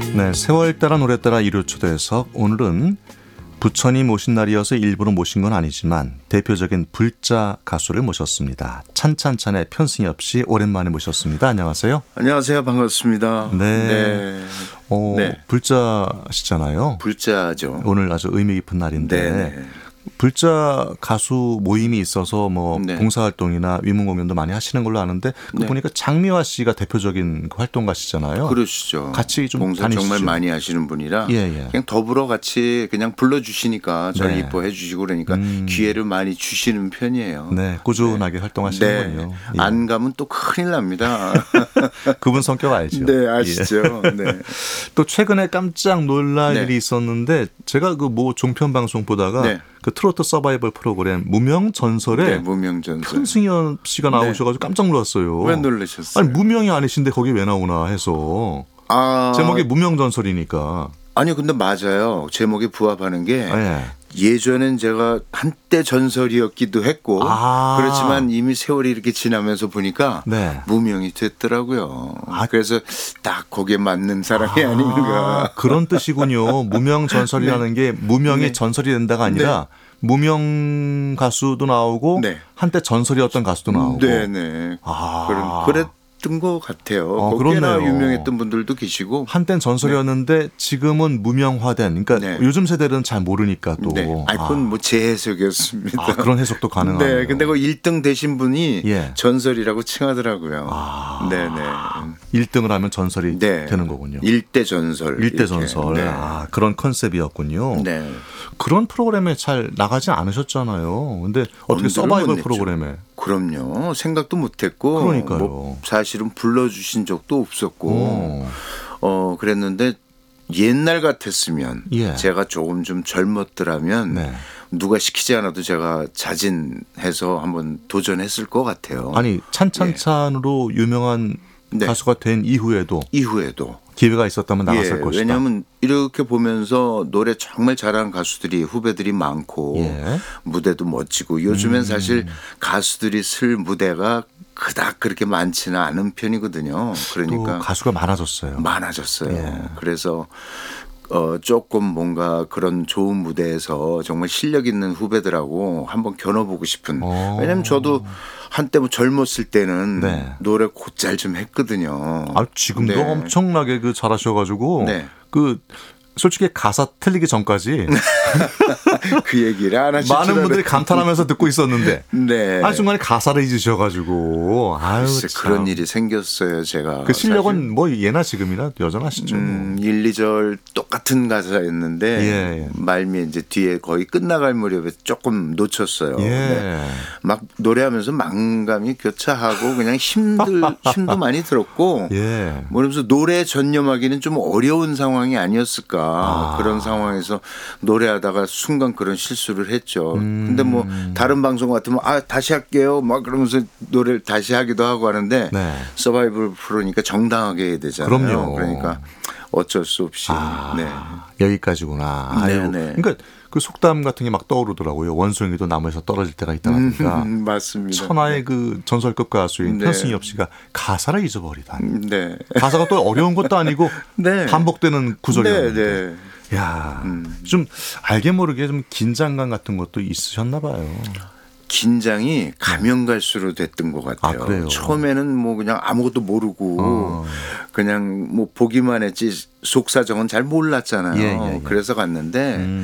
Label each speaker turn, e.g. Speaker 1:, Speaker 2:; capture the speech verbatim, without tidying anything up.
Speaker 1: 네, 세월 따라 노래 따라 일요 초대석. 오늘은 부처님 모신 날이어서 일부러 모신 건 아니지만 대표적인 불자 가수를 모셨습니다. 찬찬찬의 편승엽 씨 오랜만에 모셨습니다. 안녕하세요.
Speaker 2: 안녕하세요. 반갑습니다.
Speaker 1: 네.
Speaker 2: 네.
Speaker 1: 어,
Speaker 2: 네.
Speaker 1: 불자시잖아요.
Speaker 2: 불자죠.
Speaker 1: 오늘 아주 의미 깊은 날인데
Speaker 2: 네.
Speaker 1: 불자 가수 모임이 있어서 뭐
Speaker 2: 네.
Speaker 1: 봉사활동이나 위문 공연도 많이 하시는 걸로 아는데 그
Speaker 2: 네.
Speaker 1: 보니까 장미화 씨가 대표적인 그 활동가시잖아요.
Speaker 2: 그러시죠.
Speaker 1: 같이 좀
Speaker 2: 봉사
Speaker 1: 다니시죠.
Speaker 2: 정말 많이 하시는 분이라
Speaker 1: 예, 예.
Speaker 2: 그냥 더불어 같이 그냥 불러주시니까 저를
Speaker 1: 네.
Speaker 2: 이뻐해 주시고 그러니까
Speaker 1: 음.
Speaker 2: 기회를 많이 주시는 편이에요.
Speaker 1: 네, 꾸준하게
Speaker 2: 네.
Speaker 1: 활동하시는군요.
Speaker 2: 네.
Speaker 1: 예.
Speaker 2: 안 가면 또 큰일 납니다.
Speaker 1: 그분 성격 알죠.
Speaker 2: 네, 아시죠.
Speaker 1: 예.
Speaker 2: 네.
Speaker 1: 또 최근에 깜짝 놀랄
Speaker 2: 네.
Speaker 1: 일이 있었는데 제가 그 뭐 종편 방송 보다가
Speaker 2: 네.
Speaker 1: 그 트로트 서바이벌 프로그램 무명 전설에
Speaker 2: 네, 무명전설.
Speaker 1: 편승엽 씨가 나오셔가지고 깜짝 놀랐어요.
Speaker 2: 왜 놀라셨어요?
Speaker 1: 아니 무명이 아니신데 거기 왜 나오나 해서
Speaker 2: 아,
Speaker 1: 제목이 무명 전설이니까.
Speaker 2: 아니 근데 맞아요. 제목에 부합하는 게
Speaker 1: 예.
Speaker 2: 예전엔 제가 한때 전설이었기도 했고
Speaker 1: 아.
Speaker 2: 그렇지만 이미 세월이 이렇게 지나면서 보니까
Speaker 1: 네.
Speaker 2: 무명이 됐더라고요.
Speaker 1: 아.
Speaker 2: 그래서 딱 거기에 맞는 사람이 아. 닌가
Speaker 1: 그런 뜻이군요. 무명 전설이라는 게 무명이
Speaker 2: 네.
Speaker 1: 전설이 된다가 아니라 무명 가수도 나오고
Speaker 2: 네.
Speaker 1: 한때 전설이었던 가수도 나오고.
Speaker 2: 네네.
Speaker 1: 아.
Speaker 2: 그런 그랬던 것 같아요.
Speaker 1: 어,
Speaker 2: 꽤나
Speaker 1: 그렇네요.
Speaker 2: 유명했던 분들도 계시고.
Speaker 1: 한땐 전설이었는데 지금은 무명화된. 그러니까
Speaker 2: 네.
Speaker 1: 요즘 세대들은 잘 모르니까 또.
Speaker 2: 네. 아니, 그건 뭐 제 해석이었습니다.
Speaker 1: 아, 그런 해석도 가능하네요.
Speaker 2: 네. 근데 그 일 등 되신 분이
Speaker 1: 예.
Speaker 2: 전설이라고 칭하더라고요.
Speaker 1: 아.
Speaker 2: 네네.
Speaker 1: 일 등을 하면 전설이
Speaker 2: 네.
Speaker 1: 되는 거군요.
Speaker 2: 일대 전설.
Speaker 1: 일대
Speaker 2: 이렇게.
Speaker 1: 전설.
Speaker 2: 네.
Speaker 1: 아, 그런 컨셉이었군요.
Speaker 2: 네.
Speaker 1: 그런 프로그램에 잘 나가지 않으셨잖아요. 근데 어떻게
Speaker 2: 엄두를
Speaker 1: 서바이벌
Speaker 2: 못 냈죠.
Speaker 1: 프로그램에.
Speaker 2: 그럼요. 생각도 못했고.
Speaker 1: 그러니까요.
Speaker 2: 뭐 사실은 불러주신 적도 없었고.
Speaker 1: 어.
Speaker 2: 어 그랬는데 옛날 같았으면
Speaker 1: 예.
Speaker 2: 제가 조금 좀 젊었더라면
Speaker 1: 네.
Speaker 2: 누가 시키지 않아도 제가 자진해서 한번 도전했을 것 같아요.
Speaker 1: 아니 찬찬찬으로 유명한
Speaker 2: 네.
Speaker 1: 가수가 된 이후에도
Speaker 2: 이후에도.
Speaker 1: 기회가 있었다면 나갔을
Speaker 2: 예,
Speaker 1: 것이다.
Speaker 2: 왜냐하면 이렇게 보면서 노래 정말 잘하는 가수들이 후배들이 많고
Speaker 1: 예.
Speaker 2: 무대도 멋지고 요즘엔
Speaker 1: 음.
Speaker 2: 사실 가수들이 쓸 무대가 그닥 그렇게 많지는 않은 편이거든요.
Speaker 1: 또
Speaker 2: 그러니까
Speaker 1: 가수가 많아졌어요.
Speaker 2: 많아졌어요.
Speaker 1: 예.
Speaker 2: 그래서 어 조금 뭔가 그런 좋은 무대에서 정말 실력 있는 후배들하고 한번 겨눠보고 싶은.
Speaker 1: 오.
Speaker 2: 왜냐하면 저도 한때 뭐 젊었을 때는
Speaker 1: 네.
Speaker 2: 노래 곧잘 좀 했거든요.
Speaker 1: 아, 지금도
Speaker 2: 네.
Speaker 1: 엄청나게 그 잘하셔가지고
Speaker 2: 네.
Speaker 1: 그 솔직히 가사 틀리기 전까지
Speaker 2: 그 얘기를 안 하실
Speaker 1: 많은
Speaker 2: 줄
Speaker 1: 분들이
Speaker 2: 알았-
Speaker 1: 감탄하면서 듣고 있었는데
Speaker 2: 네.
Speaker 1: 한 순간에 가사를 잊으셔가지고 아유
Speaker 2: 글쎄,
Speaker 1: 참.
Speaker 2: 그런 일이 생겼어요. 제가
Speaker 1: 그 실력은
Speaker 2: 사실.
Speaker 1: 뭐 예나 지금이나 여전하시죠.
Speaker 2: 음, 일, 이 절 똑같은 가사였는데
Speaker 1: 예, 예.
Speaker 2: 말미 이제 뒤에 거의 끝나갈 무렵에 조금 놓쳤어요.
Speaker 1: 예.
Speaker 2: 네. 막 노래하면서 망감이 교차하고 그냥 힘들 힘도 많이 들었고
Speaker 1: 예.
Speaker 2: 뭐라면서 노래 전념하기는 좀 어려운 상황이 아니었을까
Speaker 1: 아.
Speaker 2: 그런 상황에서 노래하다가 순간 그런 실수를 했죠.
Speaker 1: 음.
Speaker 2: 근데 뭐 다른 방송 같으면 아 다시 할게요 막 그러면서 노래를 다시 하기도 하고 하는데
Speaker 1: 네.
Speaker 2: 서바이벌 프로니까 정당하게 해야 되잖아요.
Speaker 1: 그럼요.
Speaker 2: 그러니까 어쩔 수 없이
Speaker 1: 아,
Speaker 2: 네.
Speaker 1: 여기까지구나. 아유,
Speaker 2: 네네.
Speaker 1: 그러니까 그 속담 같은 게 막 떠오르더라고요. 원숭이도 나무에서 떨어질 때가 있다 보니까
Speaker 2: 음, 맞습니다.
Speaker 1: 천하의 그 전설급 가수인
Speaker 2: 네.
Speaker 1: 편승엽 씨가 가사를 잊어버리다니.
Speaker 2: 네.
Speaker 1: 가사가 또 어려운 것도 아니고
Speaker 2: 네.
Speaker 1: 반복되는 구절이었는데.
Speaker 2: 네, 네.
Speaker 1: 야,
Speaker 2: 음.
Speaker 1: 좀 알게 모르게 좀 긴장감 같은 것도 있으셨나 봐요.
Speaker 2: 긴장이 가면 갈수록 됐던 것 같아요.
Speaker 1: 아, 그래요?
Speaker 2: 처음에는 뭐 그냥 아무것도 모르고
Speaker 1: 어.
Speaker 2: 그냥 뭐 보기만 했지 속 사정은 잘 몰랐잖아요.
Speaker 1: 예, 예, 예.
Speaker 2: 그래서 갔는데
Speaker 1: 음.